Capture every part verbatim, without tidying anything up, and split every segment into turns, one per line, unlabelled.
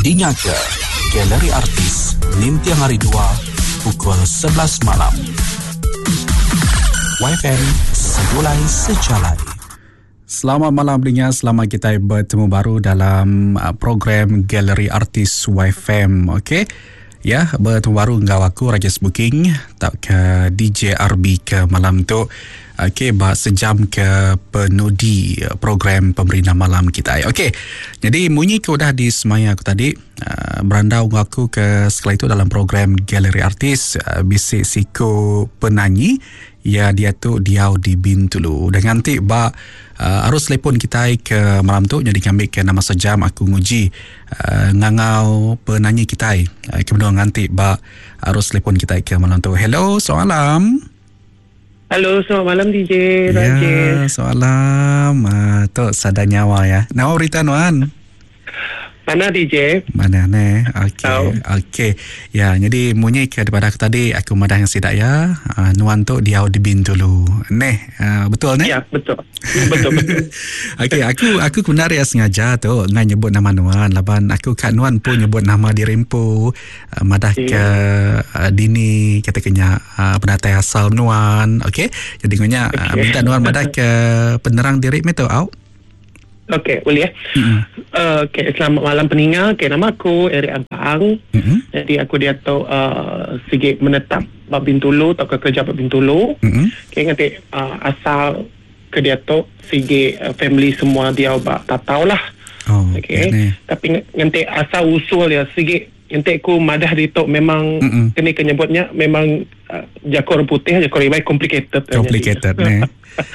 Ingat ke, Galeri Artis Lintiang Hari dua pukul sebelas malam. Y F M Segulai Sejalai. Selamat malam pendengar, selamat kita bertemu baru dalam uh, program Galeri Artis Y F M. Okey. Ya, bertemu baru dengan aku Rajas Booking tak ke D J R B ke malam tu. Okey, bah sejam ke penudi program pemerintah malam kita. Okey. Jadi munyi ke udah di semaya aku tadi uh, berandau aku ke sekali itu dalam program Galeri Artis uh, bisik siku penyanyi ya dia tu Diau di Bintulu. Dan nanti ba uh, arus telefon kita ke malam tu jadi kami ke nama sejam aku nguji uh, ngangau penyanyi kita. Uh, kemudian nanti ba arus telefon kita ke malam tu. Hello, selamat malam.
Halo, selamat malam D J
Ya,
Rajesh.
selamat malam. Uh, tu sadar nyawa ya. Nama berita Nuan.
Mana D J?
Mana ne? Okey, okey. Ya, jadi munyi ke daripada aku tadi aku madah yang sidak ya. Uh, Nuan tu Diau di Bintulu. Neh, uh, betul ne?
Ya, betul. Betul betul.
Okey, aku aku sebenarnya sengaja tu ngai nyebut nama Nuan. Laban aku kat Nuan pun nyebut nama Dirimpu. Uh, madah ke uh, dini katakannya uh, pendatai asal Nuan. Okey. Jadi ngonya okay. uh, minta Nuan madah ke penerang diri metu au.
Okey, boleh ya. Mm-hmm. Uh, okay, selamat malam pendengar. Okay, nama aku Eric Ampang. Mm-hmm. Jadi aku dia tu uh, sikit menetap Bab Bintulu atau ke kerja Bab Bintulu. Mm-hmm. Okay, nanti uh, asal ke dia tu sikit uh, family semua dia bak tak tahulah. Oh, okay. Okay. Tapi nanti asal usul ya sikit nanti aku madah di tu memang mm-hmm. kena kenyebutnya memang uh, jakor putih jakor ibai complicated.
Complicated ni.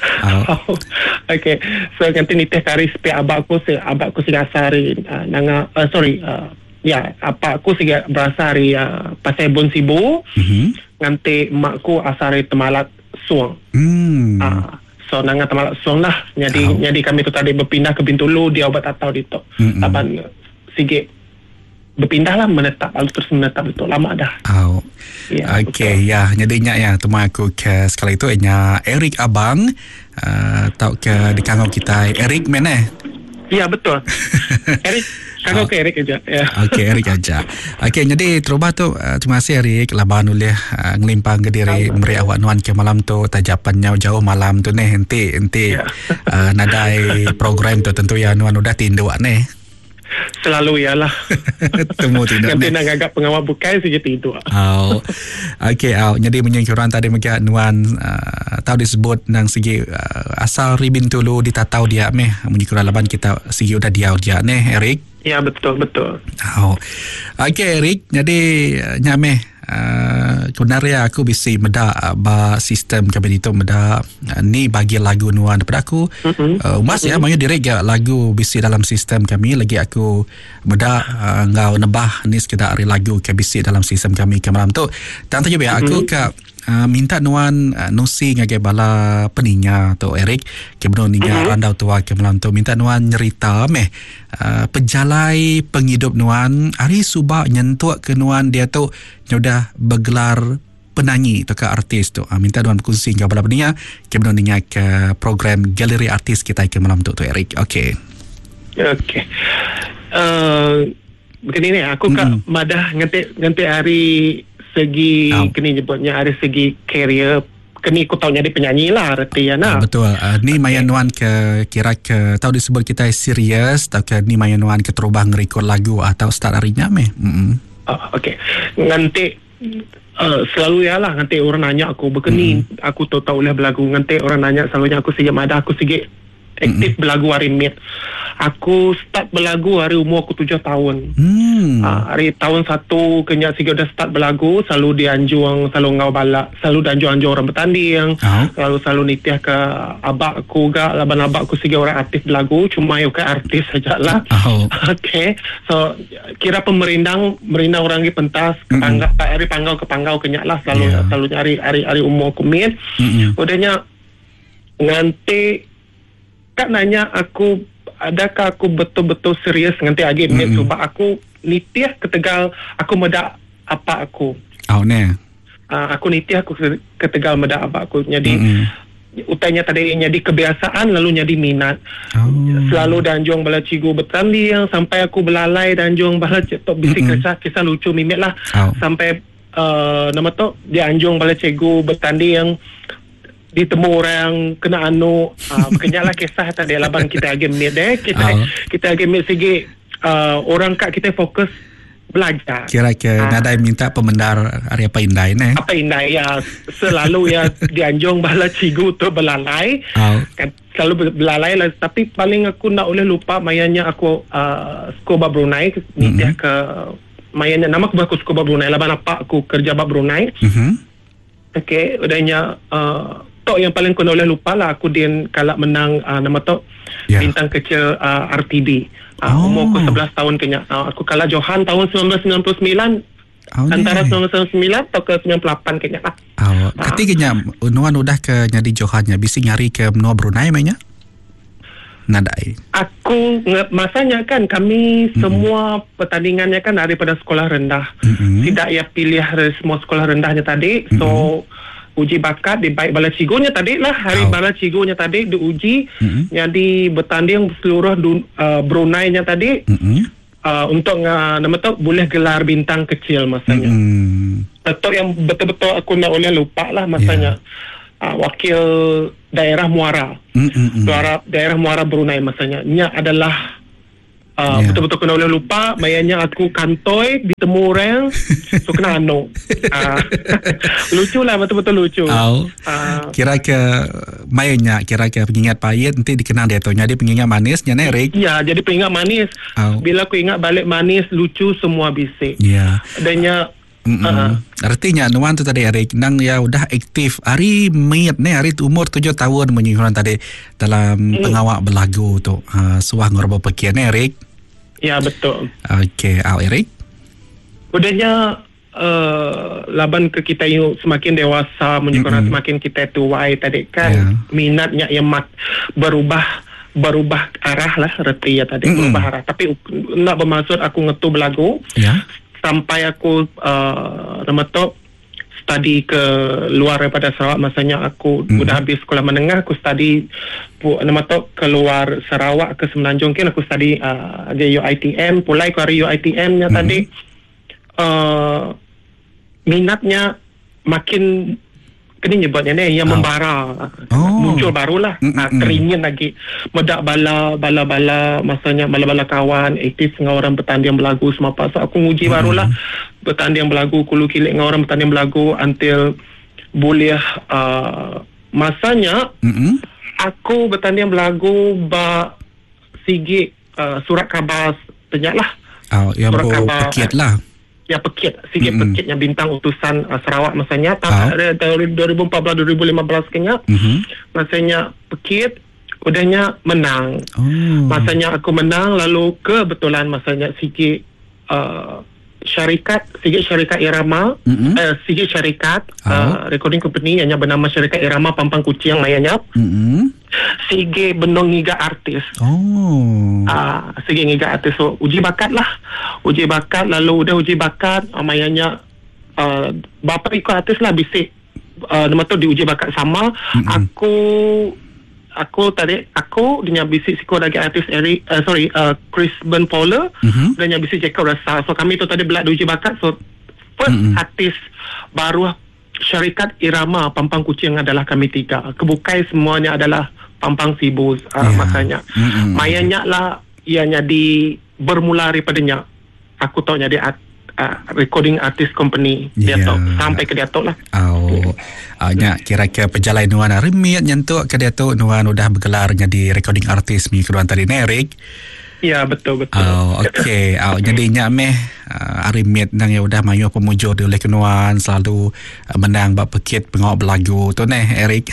Oh. Okay, so nanti ni teh kari sepi abak aku se abak aku siga asari uh, nanga uh, sorry uh, ya apa aku siga berasari uh, pasai bon sibu mm-hmm. nanti makku asari temalak suang. Mm. Uh, so nanga temalak suang lah. Jadi oh. jadi kami tu tadi berpindah ke Bintulu dia obat atau di tu. Mm-hmm. Taban sige berpindahlah menetap lalu terus menetap itu lama dah. Oh.
Ya, okey ya, jadinya ya teman aku ke sekali itu nya Eric Abang uh, tau ke di kangau kita Eric mana?
Ya betul. Eric kangau ke Eric aja. Ya. Okey
Eric aja. Okey jadi terubah tu uh, terima kasih Eric laban oleh uh, ngelimpang ke diri memberi awak Nuan ke malam tu tajapannya jauh malam tu nih enti enti ya. uh, nadai program tu tentu ya Nuan udah tindu nih.
Selalu ialah.
Temu tidak.
Nanti nak agak pengawal bukai sikit itu.
Oh. Okey, oh. Jadi menyingkiran tadi mungkin Nuan uh, tahu disebut nang segi uh, asal Bintulu ditatau dia meh menyingkiran laban kita segi udah dia dia neh Eric.
Ya betul betul.
Oh. Okey Eric, jadi uh, nyameh Uh, sebenarnya aku bisa meda uh, ba sistem kami itu meda uh, ni bagi lagu Nuan daripada aku mm-hmm. uh, mas mm-hmm. ya maknanya direct lagu bisa dalam sistem kami lagi aku meda uh, ngau nebah ni sekedar hari lagu ke bisa dalam sistem kami ke malam tu dan tu juga mm-hmm. aku ke Uh, minta Nuan uh, nusi ngage bala peninya tu Eric kemudian ninya mm-hmm. randau tua ke malam tu minta Nuan nyerita meh uh, pejalai penghidup Nuan hari subak nyentuh ke Nuan dia tu sudah bergelar penyanyi atau ke artis tu uh, minta Nuan berkongsi ngage bala peninya kemudian ninya ke program Galeri Artis kita ke malam tu tu Eric. Okey.
Okey. Uh, begini ni aku mm-hmm. ke madah nganti nganti hari segi oh. kini nyebutnya ada segi career kini aku tahu jadi penyanyi lah arti ya nah.
Uh, betul. Uh, ni okay. Mayan Nuan ke kira ke tahu disebut kita serius atau ke ni Mayan Nuan ke terubah ngerekod lagu atau start harinya meh. Mm-hmm. Uh,
Okey. Nanti uh, selalu ya lah nanti orang nanya aku begini mm-hmm. aku tahu tahu lah belagu nanti orang nanya selalunya aku segi madah aku segi aktif mm-hmm. belagu hari mit. Aku start belagu hari umur aku tujuh tahun. Hmm. Uh, hari tahun satu kenya sigi udah start belagu, selalu dianjung, selalu ngau balak, selalu dianjung-anjung orang bertanding. Oh. Selalu selalu nitiah ke abak aku ga, laban abak aku sigi orang aktif belagu, cuma yo ke artis sajalah. Oh. Okey. So kira pemerindang merindang orang di pentas ke pangga, mm-hmm. hari panggau ke panggau kenya lah selalu yeah. selalu nyari hari hari umur aku mit. Mm-hmm. Udahnya nanti kak nanya aku adakah aku betul-betul serius nanti lagi mm-hmm. sebab aku nitiah ketegal aku meda apa aku.
Oh ne.
Uh, aku nitiah aku ketegal meda apa aku. Jadi mm-hmm. utanya tadi jadi kebiasaan lalu jadi minat.
Oh.
Selalu danjung bala cigu bertanding sampai aku belalai danjung bala cetok bisik
Mm-mm.
kisah kisah lucu mimik lah.
Oh.
Sampai uh, nama tu di anjung bala cigu bertanding yang ditemu orang kena anu uh, kenyalah kisah tadi laban kita agak minit deh kita
Oh.
kita agak minit segi uh, orang kat kita fokus belajar.
Kira ke
Ah.
nadai minta pemendar hari apa indai ne?
Apa indah ya selalu ya dianjung bala cigu tu belalai
Oh.
kan selalu ber- belalai lah tapi paling aku nak boleh lupa mayanya aku uh, Scuba Brunei ni dia ke mayanya nama aku aku Scuba Brunei laban apa aku kerja bab Brunei.
Mhm.
Okey udahnya uh, tok yang paling aku nak boleh lupa lah aku din kalak menang uh, nama tok
Ya.
bintang kecil uh, R T B. Uh,
Oh.
umur aku sebelas tahun kena. Uh, aku kalah Johan tahun sembilan belas sembilan puluh sembilan
Oh,
antara
ne.
sembilan belas sembilan puluh sembilan atau ke sembilan puluh lapan kena lah.
Oh, ketiganya nuan udah ke nyadi Johannya bisi nyari ke benua Brunei mainnya? Nadai.
Aku nge- masanya kan kami mm-hmm. semua pertandingannya kan daripada sekolah rendah.
Mm-mm.
Tidak ya pilih dari semua sekolah rendahnya tadi.
Mm-mm.
So uji bakat di baik bala cigunya tadi lah hari
Oh.
bala cigunya tadi diuji
Mm-mm.
jadi bertanding seluruh dun, uh, Brunei-nya tadi
Mm-mm.
uh, untuk uh, nama tu boleh gelar bintang kecil masanya.
Mm-mm.
Atau yang betul-betul aku nak boleh lupa lah masanya. Uh, wakil daerah Muara.
Mm-mm.
Suara daerah Muara Brunei masanya. Nya adalah uh,
Ya.
betul-betul kena boleh lupa. Mayanya aku kantoi ditemu orang so kena anu. Uh, lucu lah betul-betul lucu.
Oh.
Uh,
Kira ke mainnya kira ke pengingat pahit nanti dikenal dia tu jadi pengingat manisnya ne Erik.
ya jadi pengingat manis.
Oh.
Bila aku ingat balik manis lucu semua bisik.
Ya.
Adanya
Mm-mm.
uh,
Artinya nuan tu tadi Erik nang ya udah aktif hari mayat ni hari tu umur tujuh tahun menyuruhan tadi dalam
Mm.
pengawak belagu tu uh, suah ngorba pekian Erik.
ya betul.
Okey, au Erik.
Udahnya uh, laban ke kita yang semakin dewasa menunjukkan
Mm-mm.
semakin kita tuai tadi kan
Ya.
minatnya yang mak berubah berubah arah lah reti ya tadi
Mm-mm.
berubah arah tapi u- nak bermaksud aku ngetu belagu
Ya.
sampai aku uh, nama tu study ke luar daripada Sarawak masanya aku
Mm-mm.
udah habis sekolah menengah aku study pu, nama tu keluar Sarawak ke Semenanjung kan aku study uh, di U I T M pulai ke U I T M nya
Mm-mm.
tadi uh, minatnya makin kini nyebutnya ni yang
Oh.
membara
Oh.
muncul barulah
Mm-mm.
uh, teringin lagi medak bala bala-bala masanya bala-bala kawan aktif dengan orang bertanding belagu semua apa so aku nguji
Mm-mm.
barulah bertanding belagu kulu kilik dengan orang bertanding belagu until boleh uh, masanya
Mm-mm.
aku bertanding belagu ba sigi uh, surat khabar tenyak lah
Au yang
Surat
bu
khabar,
pekiat lah.
ya pekit sikit
Mm-mm.
pekitnya bintang utusan uh, Sarawak masanya
Ah.
tahun uh, dua ribu empat belas dua ribu lima belas kenya
Mhm.
masanya pekit udahnya menang
Oh.
masanya aku menang lalu kebetulan masanya sikit uh, syarikat sikit syarikat Irama
Mm-mm.
uh, sikit syarikat
Oh.
uh, recording company yang bernama syarikat Irama Pampang Kucing mayanya
Mm-mm.
sige benong ngiga artis.
Oh.
Ah, sige ngiga artis so uji bakat lah. Uji bakat lalu udah uji bakat amayanya uh, bapa ikut artis lah bisik. Uh, nama tu diuji bakat sama.
Mm-mm.
Aku aku tadi aku dengan bisik siko lagi artis Eric uh, sorry uh, Chris Ben Paula
Mhm.
dan yang bisik Jacob Rasa. So kami tu tadi belak diuji bakat so first
Mm-mm.
artis baru syarikat Irama Pampang Kucing adalah kami tiga. Kebukai semuanya adalah Pampang Sibus uh,
Ya.
masanya.
Mm-mm.
Mayanya lah ianya di bermula daripadanya. Aku tahu jadi art, uh, recording artist company dia
Ya.
tahu sampai ke dia tahu lah.
Oh, uh, nya kira ke perjalanan nuan remit nyentuk ke dia tu nuan udah bergelar jadi recording artist mi keduan tadi ne Erik.
Ya betul betul.
Oh, okey. Oh, jadi nya meh uh, arimit nang ya udah mayu pemujur di oleh kenuan selalu uh, menang bab pekit pengawak belagu tu neh Erik.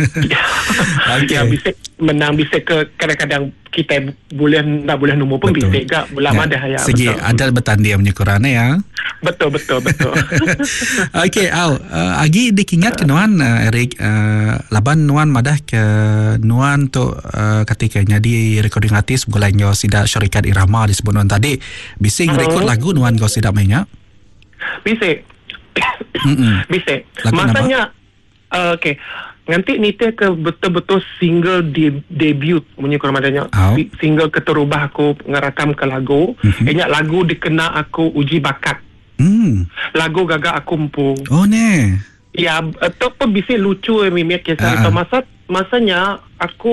Okey.
Ya bisa menang bisa ke kadang-kadang kita boleh tak boleh nombor pun
Betul.
bisa gak bulan
Ya,
madah ya.
Segi
betul.
ada bertanding menyukuran ya.
Betul betul betul.
Okey, au uh, agi dikingat ke nuan uh, Erik uh, laban nuan madah ke nuan tu uh, ketika jadi recording artist bukan yo sida syarikat Irama disebut nuan tadi bising
Uh-huh.
record lagu nuan go sida mainnya.
Bisa.
Mm-mm.
Bisa.
Lagu
Masanya uh, okey. nanti ni teh ke betul-betul single de- debut punya kurang adanya.
Oh.
Single keterubah aku ngerakam ke lagu. Mm-hmm. Ingat lagu dikena aku uji bakat.
Hmm.
Lagu Gagak Akumpu.
Oh ne.
Ya, atau pun bisa lucu eh Mimik kisah itu. Masa masanya aku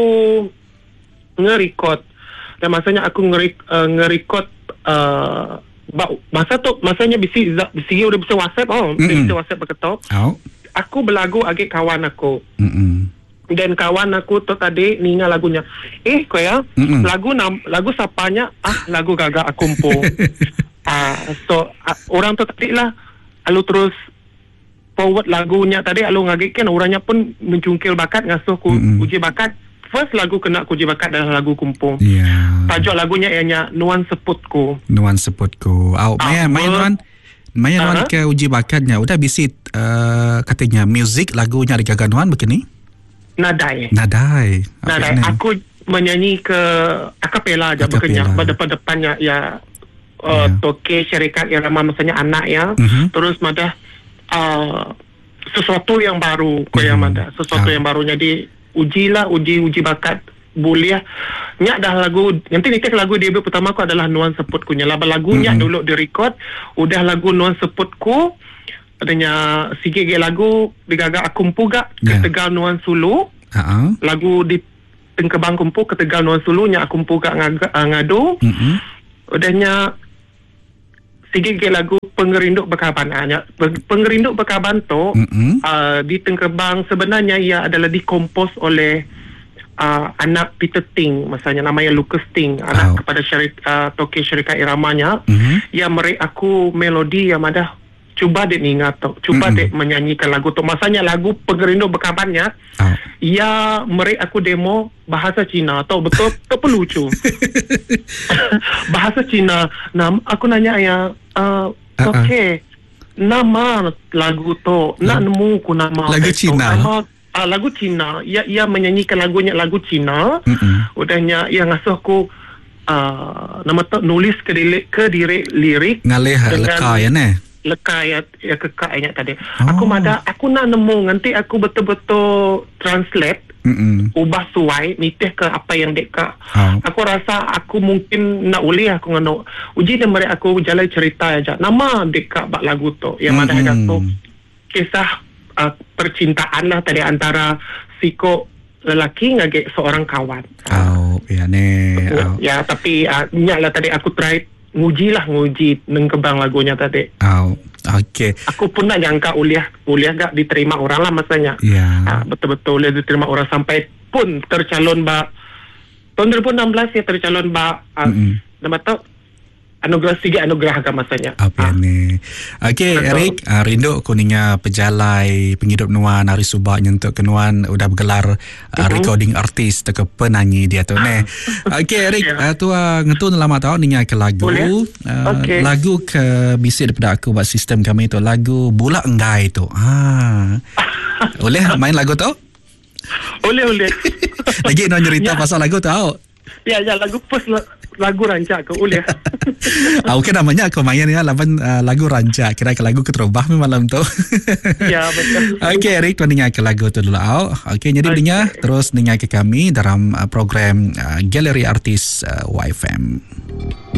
nge-record dan masanya aku nge- uh, nge-record uh, masa tu masanya bisi bisi udah bisa WhatsApp oh, mm-hmm. bisa WhatsApp berketok. Oh. Aku berlagu agak kawan aku. Mm-mm. Dan kawan aku tu tadi ninga lagunya. Eh, kau ya, Mm-mm. lagu nam, lagu sapanya ah lagu Gagak Akumpu. ah, so uh, orang tu tadi lah, lalu terus forward lagunya tadi, lalu ngagikkan orangnya pun mencungkil bakat ngasuh ku Mm-mm. uji bakat. First lagu kena uji bakat adalah lagu Kumpung. Yeah. Tajuk lagunya ianya Nuan Seputku.
Nuan Seputku. Au, main main Nuan. Maya Nuan uh-huh. ke uji bakatnya udah bisit uh, katanya music lagunya di Gagak Nuan begini
nadai
nadai
nadai aku menyanyi ke akapela aja begini depan-depannya ya uh, yeah. toke syarikat irama misalnya anak ya uh-huh. terus ada uh, sesuatu yang baru ko uh-huh. yang ada sesuatu uh-huh. yang baru jadi ujilah uji uji bakat boleh nyak dah lagu nanti ni lagu debut pertama aku adalah Nuan Seputku nya lah lagunya mm-hmm. dulu direkod udah lagu Nuan Seputku adanya sikit lagu di Gagak Akumpu gak yeah. ke Tegal Nuan Sulu uh-huh. lagu di Tengkebang Kumpu ke Tegal Nuan Sulu nya Akumpu gak ng- ngadu mm-hmm. udahnya sikit lagu Pengerinduk Bekaban nya Pengerinduk Bekaban tu mm-hmm. uh, di Tengkebang sebenarnya ia adalah dikompos oleh Uh, anak Peter Ting, masanya namanya Lucas Ting, anak oh. kepada syarik, uh, toke syarikat iramanya. Mm-hmm. Ya meri aku melodi yang ada cuba dek ingat tu, cuba mm-hmm. dek menyanyikan lagu tu. Masanya lagu Pengerinduk Bekabannya, oh. ya meri aku demo bahasa Cina atau betul tu pun lucu. Bahasa Cina. Nam aku nanya ya, uh, uh-uh. okay, nama lagu tu, nak nemu ku nama
lagu Cina.
Nama Uh, lagu Cina, ia ia menyanyikan lagunya lagu Cina. Mm-hmm. Udahnya ia ngasuh aku uh, nama tu nulis ke diri, ke diri lirik
ngalih leka ya ne.
Leka ya, ya kekaknya tadi. Oh. Aku mada aku nak nemu nanti aku betul-betul translate. Mm-mm. Ubah suai nitih ke apa yang deka. Oh. Aku rasa aku mungkin nak uli aku ngono. Uji dan mereka aku jalan cerita aja. Nama deka bak lagu tu yang mana ada tu kisah Uh, percintaan lah tadi antara siko lelaki ngagek seorang kawan.
Oh, ya ne.
Oh. Ya, tapi uh, nyak lah tadi aku try nguji lah nguji nengkebang lagunya tadi.
Oh, okey.
Aku pun nak jangka uliah uliah gak diterima orang lah masanya.
Ya.
Uh, betul-betul uliah diterima orang sampai pun tercalon ba tahun dua ribu enam belas ya tercalon ba uh, mm-hmm. nama tu anugerah tiga anugerah agama masanya.
Apa ah. ni? Okey, Eric, uh, rindu kuningnya pejalai penghidup Nuan hari subak nyentuk ke Nuan udah bergelar uh, uh-huh. recording artist ke penyanyi dia tu ne. Okey, Eric, yeah. uh, tu uh, ngetun lama tahu ninga ke lagu. Uh, okay. Lagu ke bisik daripada aku buat sistem kami tu lagu Bulak Enggai tu. Ha. Boleh main lagu tu?
Boleh, boleh.
Lagi nak cerita ya. Pasal lagu tu.
Ya, ya lagu first lagu rancak ke boleh.
Ah, okey namanya aku main ya lawan uh, lagu rancak. Kira ke lagu keterubah malam tu.
Ya, betul.
Okey, Eric tuan dengar ke lagu tu dulu. Okey, jadi okay. dengar terus dengar ke kami dalam uh, program uh, Galeri Artis uh, Y F M.